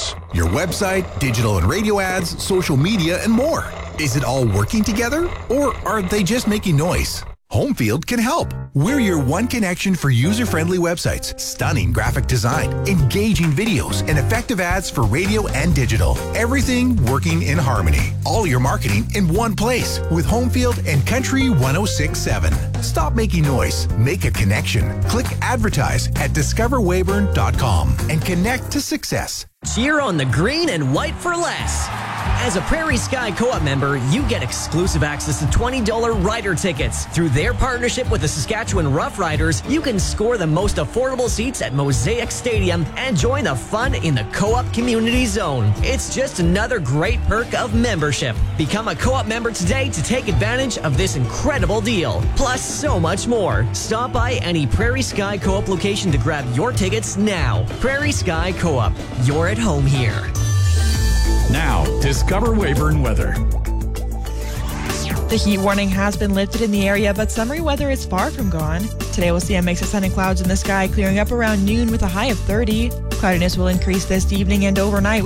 reach. Your website, digital and radio ads, social media, and more. Is it all working together? Or are they just making noise? Homefield can help. We're your one connection for user-friendly websites, stunning graphic design, engaging videos, and effective ads for radio and digital. Everything working in harmony. All your marketing in one place with Homefield and Country 106.7. Stop making noise. Make a connection. Click advertise at discoverweyburn.com and connect to success. Cheer on the green and white for less. As a Prairie Sky Co-op member, you get exclusive access to $20 rider tickets. Through their partnership with the Saskatchewan Roughriders, you can score the most affordable seats at Mosaic Stadium and join the fun in the Co-op Community Zone. It's just another great perk of membership. Become a Co-op member today to take advantage of this incredible deal. Plus, so much more. Stop by any Prairie Sky Co-op location to grab your tickets now. Prairie Sky Co-op. You're at home here. Now, discover Weyburn weather. The heat warning has been lifted in the area, but summery weather is far from gone. Today we'll see a mix of sun and clouds in the sky, clearing up around noon with a high of 30. Cloudiness will increase this evening and overnight.